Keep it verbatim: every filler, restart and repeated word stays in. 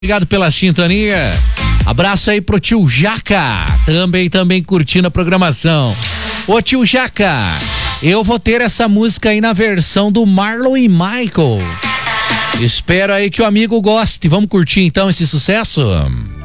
Obrigado pela sintonia. Abraço aí pro tio Jaca, também, também curtindo a programação. Ô tio Jaca, eu vou ter essa música aí na versão do Marlon e Michael. Espero aí que o amigo goste. Vamos curtir então esse sucesso?